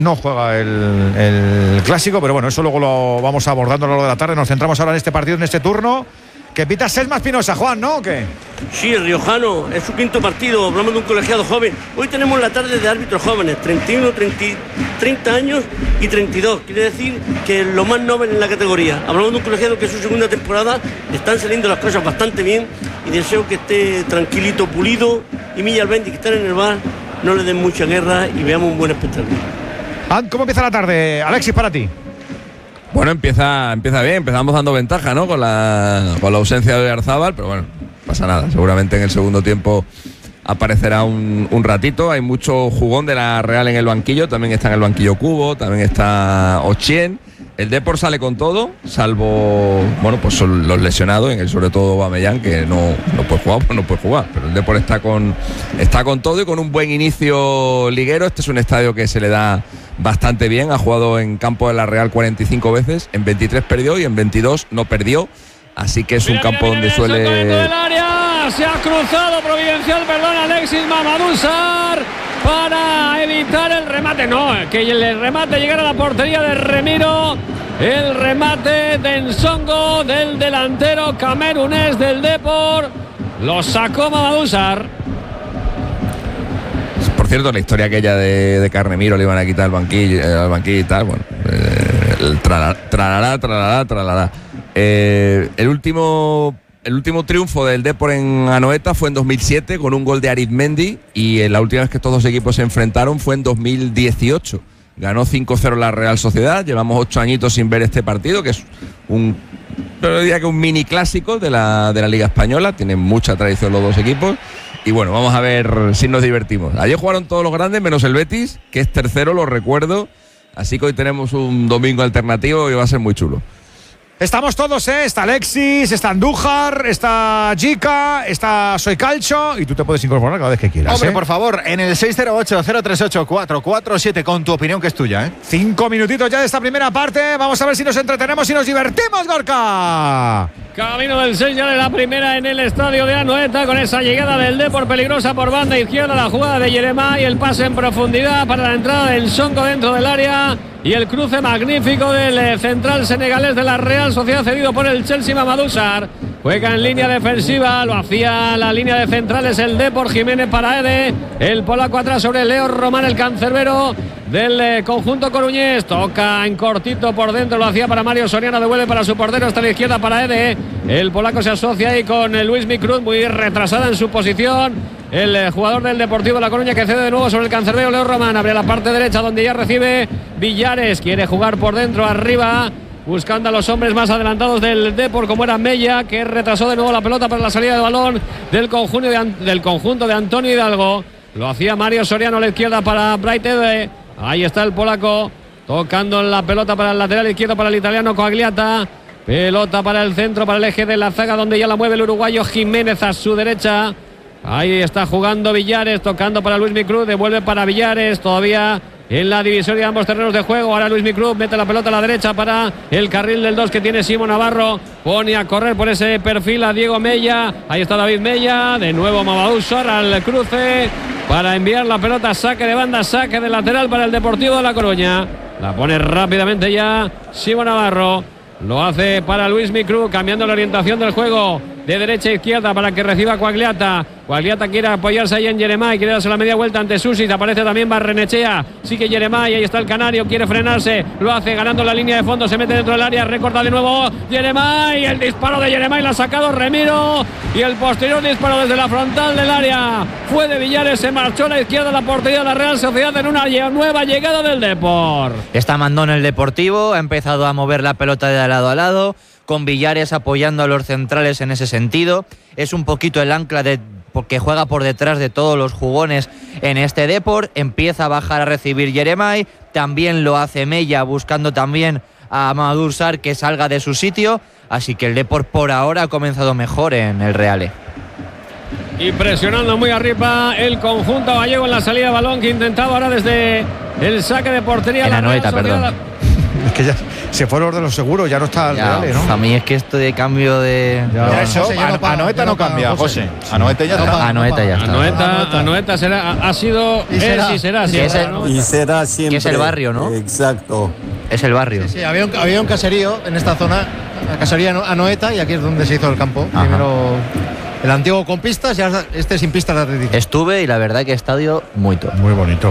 No juega el clásico, pero bueno, eso luego lo vamos abordando a lo largo de la tarde. Nos centramos ahora en este partido, en este turno. Que pita Sesma Espinosa, Juan, ¿no? ¿O qué? Sí, el riojano, es su quinto partido. Hablamos de un colegiado joven. Hoy tenemos la tarde de árbitros jóvenes, 31, 30 años y 32. Quiere decir que lo más noble en la categoría. Hablamos de un colegiado que es su segunda temporada. Están saliendo las cosas bastante bien y deseo que esté tranquilito, Pulido y Milla Albendi, que están en el bar, no le den mucha guerra y veamos un buen espectáculo. ¿Cómo empieza la tarde, Alexis, para ti? Bueno, empieza bien, empezamos dando ventaja, ¿no? Con la ausencia de Oyarzábal, pero bueno, no pasa nada. Seguramente en el segundo tiempo aparecerá un ratito. Hay mucho jugón de la Real en el banquillo, también está en el banquillo Cubo, también está Ochien. El Depor sale con todo, salvo, bueno, pues son los lesionados, en el sobre todo Aubameyang, que no puede jugar, pues no puede jugar. Pero el Depor está con todo y con un buen inicio liguero. Este es un estadio que se le da bastante bien. Ha jugado en campo de la Real 45 veces, en 23 perdió y en 22 no perdió. Así que es un campo donde suele... Se ha cruzado Providencial, Alexis Mamadou Sarr para evitar el remate. No, que el remate llegara a la portería de Remiro. El remate de Nsongo, del delantero camerunés del Depor. Lo sacó Mamadou Sarr. Por cierto, la historia aquella de Carnemiro, le iban a quitar al banquillo y tal. Bueno, el tralará. El último triunfo del Depor en Anoeta fue en 2007 con un gol de Arizmendi, y la última vez que estos dos equipos se enfrentaron fue en 2018. Ganó 5-0 la Real Sociedad. Llevamos 8 añitos sin ver este partido, que es yo diría que un mini clásico de la Liga Española. Tienen mucha tradición los dos equipos. Y bueno, vamos a ver si nos divertimos. Ayer jugaron todos los grandes menos el Betis, que es tercero, lo recuerdo. Así que hoy tenemos un domingo alternativo y va a ser muy chulo. Estamos todos, ¿eh? Está Alexis, está Andújar, está Jica, está Soy Calcho, y tú te puedes incorporar cada vez que quieras. Hombre, por favor, en el 608-038-447 con tu opinión, que es tuya, ¿eh? 5 minutitos ya de esta primera parte. Vamos a ver si nos entretenemos y nos divertimos, Gorka. Camino del 6 ya de la primera en el estadio de Anoeta, con esa llegada del Depor peligrosa por banda izquierda, la jugada de Yeremá y el pase en profundidad para la entrada del Nsongo dentro del área, y el cruce magnífico del central senegalés de la Real Sociedad, cedido por el Chelsea, Mamadou Sarr. Juega en línea defensiva, lo hacía la línea de centrales el Depor, Jiménez para Ede, el polaco atrás sobre Leo Román, el cancerbero del conjunto coruñés, toca en cortito por dentro, lo hacía para Mario Soriano, devuelve para su portero, hasta la izquierda para Ede, el polaco se asocia ahí con Luis Micruz, muy retrasada en su posición, el jugador del Deportivo de La Coruña, que cede de nuevo sobre el cancerbero Leo Román, abre la parte derecha donde ya recibe Villares, quiere jugar por dentro arriba, buscando a los hombres más adelantados del Depor, como era Mella, que retrasó de nuevo la pelota para la salida de balón del conjunto de Antonio Hidalgo. Lo hacía Mario Soriano a la izquierda para Bright Ede. Ahí está el polaco tocando la pelota para el lateral izquierdo para el italiano Coagliata. Pelota para el centro, para el eje de la zaga, donde ya la mueve el uruguayo Jiménez a su derecha. Ahí está jugando Villares, tocando para Luis Micruz, devuelve para Villares, todavía en la divisoria de ambos terrenos de juego. Ahora Luis Micruz mete la pelota a la derecha para el carril del 2 que tiene Simón Navarro. Pone a correr por ese perfil a Diego Mella. Ahí está David Mella. De nuevo Mamadou Sarr al cruce para enviar la pelota. Saque de banda, saque de lateral para el Deportivo de La Coruña. La pone rápidamente ya Simón Navarro. Lo hace para Luis Micruz, cambiando la orientación del juego de derecha a izquierda para que reciba Coagliata. Coagliata quiere apoyarse ahí en Yeremá y quiere darse la media vuelta ante Susi. Aparece también Barrenechea. Sigue Yeremá y ahí está el canario. Quiere frenarse. Lo hace ganando la línea de fondo. Se mete dentro del área. Recorta de nuevo Yeremá. Y el disparo de Yeremá y la ha sacado Remiro. Y el posterior disparo desde la frontal del área fue de Villares. Se marchó a la izquierda de la portería de la Real Sociedad en una nueva llegada del Depor. Está Mandón el Deportivo. Ha empezado a mover la pelota de lado a lado, con Villares apoyando a los centrales en ese sentido. Es un poquito el ancla porque juega por detrás de todos los jugones en este Depor. Empieza a bajar a recibir Yeremay, también lo hace Mella, buscando también a Mamadou Sarr que salga de su sitio. Así que el Depor por ahora ha comenzado mejor en el Reale. Y presionando muy arriba el conjunto gallego en la salida de balón, que intentaba ahora desde el saque de portería. En la Real Anoeta, Sociedad. perdón. Es que ya se fueron los de los seguros, ya no está el Ya, Real, ¿no? a mí es que esto de cambio de. Ya. Eso, José, ya no paga, Anoeta ya no no paga, cambia, José. José. Anoeta ya está. Anoeta ya está. Anoeta será, ha sido, Y será. y será, Que es siempre, el- ¿no? Y será siempre. Que es el barrio, ¿no? Exacto. Es el barrio. Sí, había un caserío en esta zona, la casería Anoeta, y aquí es donde se hizo el campo. Ajá. Primero el antiguo con pistas y ahora este sin pistas de atletismo. Estuve y la verdad que estadio muy top. Muy bonito.